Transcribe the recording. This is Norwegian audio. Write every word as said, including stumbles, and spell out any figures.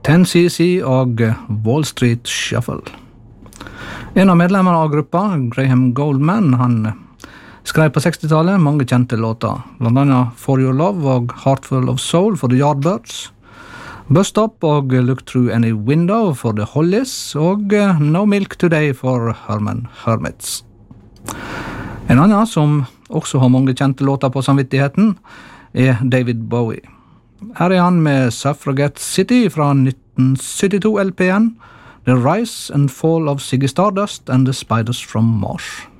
ten C C og Wall Street Shuffle. En av medlemmene av gruppa, Graham Goldman, han skrev på sekstitallet mange kjente låter, blant annet For Your Love og Heartful of Soul for The Yardbirds, Bust Up og Look Through Any Window for The Hollies og No Milk Today for Herman Hermits. En annen som også har mange kjente låter på samvittigheten er David Bowie. Her er han med Suffragette City fra nitten syttito L P-en, The Rise and Fall of Ziggy Stardust and the Spiders from Mars.